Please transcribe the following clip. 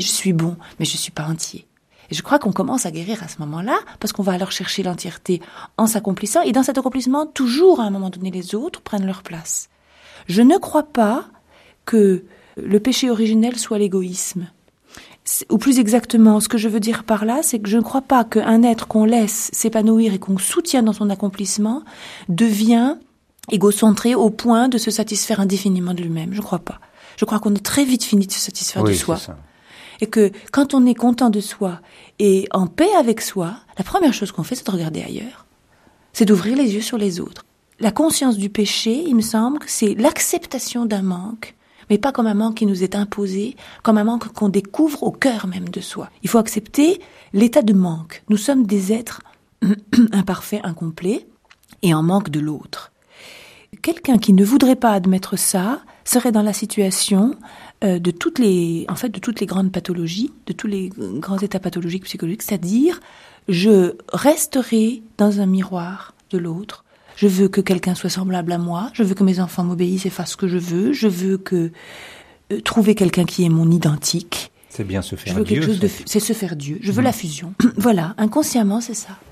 Je suis bon, mais je suis pas entier. Et je crois qu'on commence à guérir à ce moment-là, parce qu'on va alors chercher l'entièreté en s'accomplissant, et dans cet accomplissement, toujours à un moment donné, les autres prennent leur place. Je ne crois pas que le péché originel soit l'égoïsme. Ou plus exactement, ce que je veux dire par là, c'est que je ne crois pas qu'un être qu'on laisse s'épanouir et qu'on soutient dans son accomplissement devient égocentré au point de se satisfaire indéfiniment de lui-même. Je ne crois pas. Je crois qu'on est très vite fini de se satisfaire de soi. Et que quand on est content de soi et en paix avec soi, la première chose qu'on fait, c'est de regarder ailleurs. C'est d'ouvrir les yeux sur les autres. La conscience du péché, il me semble, que c'est l'acceptation d'un manque, mais pas comme un manque qui nous est imposé, comme un manque qu'on découvre au cœur même de soi. Il faut accepter l'état de manque. Nous sommes des êtres imparfaits, incomplets, et en manque de l'autre. Quelqu'un qui ne voudrait pas admettre ça serait dans la situation de toutes les grandes pathologies, de tous les grands états pathologiques psychologiques, c'est-à-dire je resterai dans un miroir de l'autre. Je veux que quelqu'un soit semblable à moi, je veux que mes enfants m'obéissent et fassent ce que je veux que trouver quelqu'un qui est mon identique. C'est bien se faire Dieu. C'est se faire Dieu. Je veux la fusion. Voilà, inconsciemment, c'est ça.